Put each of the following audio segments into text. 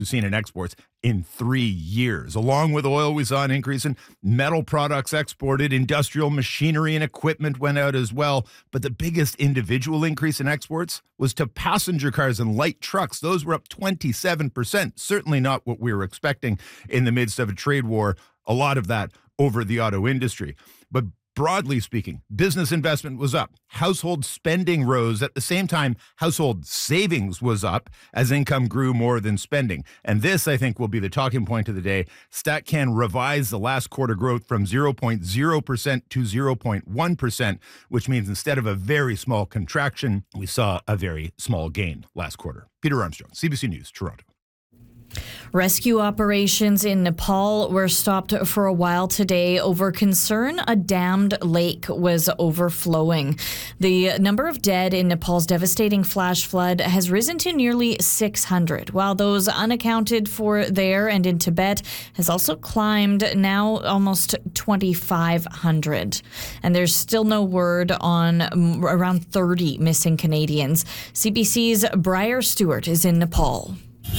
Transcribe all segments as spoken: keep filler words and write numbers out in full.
we've seen in exports in three years. Along with oil, we saw an increase in metal products exported. Industrial machinery and equipment went out as well. But the biggest individual increase in exports was to passenger cars and light trucks. Those were up twenty-seven percent. Certainly not what we were expecting in the midst of a trade war. A lot of that over the auto industry. But broadly speaking, business investment was up. Household spending rose. At the same time, household savings was up as income grew more than spending. And this, I think, will be the talking point of the day. StatCan revised the last quarter growth from zero point zero percent to zero point one percent, which means instead of a very small contraction, we saw a very small gain last quarter. Peter Armstrong, C B C News, Toronto. Rescue operations in Nepal were stopped for a while today over concern a dammed lake was overflowing. The number of dead in Nepal's devastating flash flood has risen to nearly six hundred, while those unaccounted for there and in Tibet has also climbed, now almost twenty-five hundred. And there's still no word on around thirty missing Canadians. C B C's Briar Stewart is in Nepal.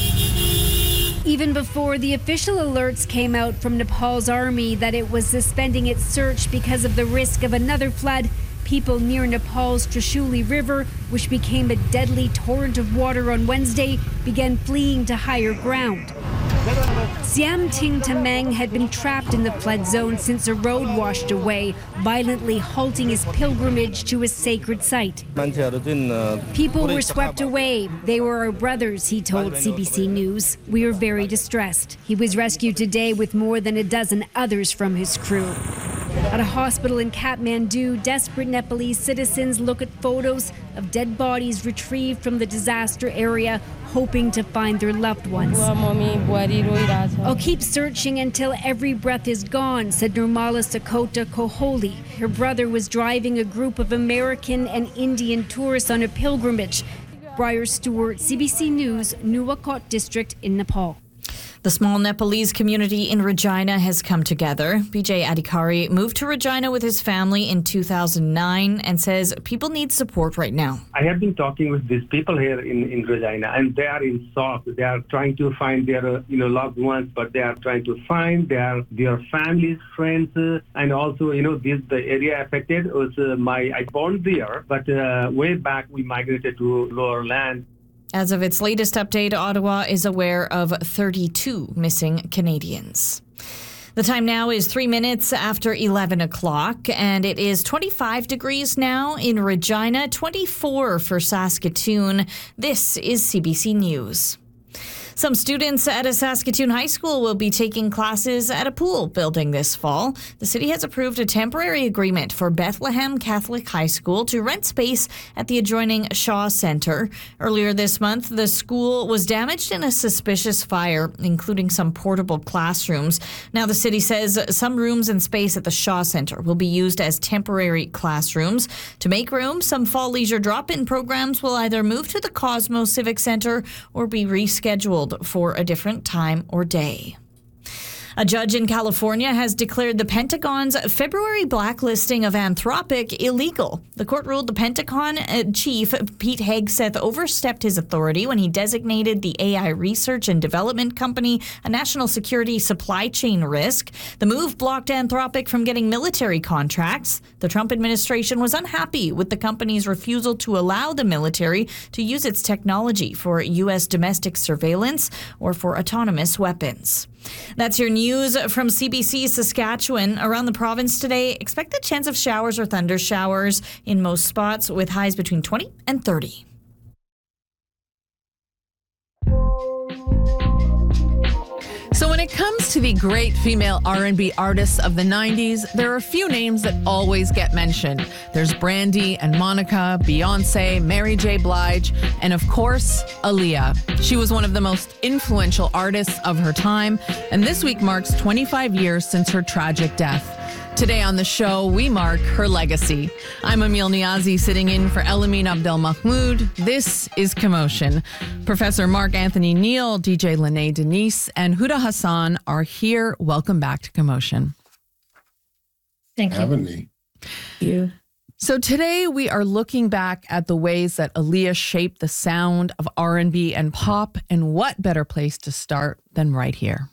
Even before the official alerts came out from Nepal's army that it was suspending its search because of the risk of another flood, people near Nepal's Trishuli River, which became a deadly torrent of water on Wednesday, began fleeing to higher ground. Siam Ting Tamang had been trapped in the flood zone since a road washed away, violently halting his pilgrimage to a sacred site. People were swept away. They were our brothers, he told C B C News. We are very distressed. He was rescued today with more than a dozen others from his crew. At a hospital in Kathmandu, desperate Nepalese citizens look at photos of dead bodies retrieved from the disaster area, hoping to find their loved ones. I'll keep searching until every breath is gone, said Nirmala Sakota Koholi. Her brother was driving a group of American and Indian tourists on a pilgrimage. Briar Stewart, C B C News, Nuwakot District in Nepal. The small Nepalese community in Regina has come together. B J Adhikari moved to Regina with his family in two thousand nine and says people need support right now. I have been talking with these people here in, in Regina, and they are in shock. They are trying to find their uh, you know loved ones, but they are trying to find their their families, friends, uh, and also you know this the area affected was uh, my I born there, but uh, way back we migrated to lower land. As of its latest update, Ottawa is aware of thirty-two missing Canadians. The time now is three minutes after eleven o'clock, and it is twenty-five degrees now in Regina, twenty-four for Saskatoon. This is C B C News. Some students at a Saskatoon high school will be taking classes at a pool building this fall. The city has approved a temporary agreement for Bethlehem Catholic High School to rent space at the adjoining Shaw Centre. Earlier this month, the school was damaged in a suspicious fire, including some portable classrooms. Now the city says some rooms and space at the Shaw Centre will be used as temporary classrooms. To make room, some fall leisure drop-in programs will either move to the Cosmo Civic Centre or be rescheduled for a different time or day. A judge in California has declared the Pentagon's February blacklisting of Anthropic illegal. The court ruled the Pentagon chief, Pete Hegseth, overstepped his authority when he designated the A I research and development company a national security supply chain risk. The move blocked Anthropic from getting military contracts. The Trump administration was unhappy with the company's refusal to allow the military to use its technology for U S domestic surveillance or for autonomous weapons. That's your news from C B C Saskatchewan. Around the province today, expect a chance of showers or thunder showers in most spots with highs between twenty and thirty. So when it comes to the great female R and B artists of the nineties, there are a few names that always get mentioned. There's Brandy and Monica, Beyonce, Mary J. Blige, and of course, Aaliyah. She was one of the most influential artists of her time, and this week marks twenty-five years since her tragic death. Today on the show, we mark her legacy. I'm Emil Niazi, sitting in for Elamin Abdelmahmoud. This is Commotion. Professor Mark Anthony Neal, D J Lene Denise, and Huda Hassan are here. Welcome back to Commotion. Thank you. Having me. You. So today we are looking back at the ways that Aaliyah shaped the sound of R and B and pop, and what better place to start than right here.